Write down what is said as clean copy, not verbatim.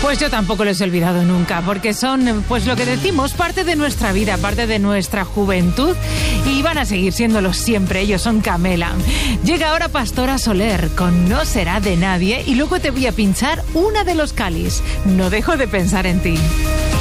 Pues yo tampoco los he olvidado nunca, porque son, pues lo que decimos, parte de nuestra vida, parte de nuestra juventud, y van a seguir siéndolo siempre. Ellos son Camela. Llega ahora Pastora Soler con No será de nadie, y luego te voy a pinchar una de Los Calis, No dejo de pensar en ti.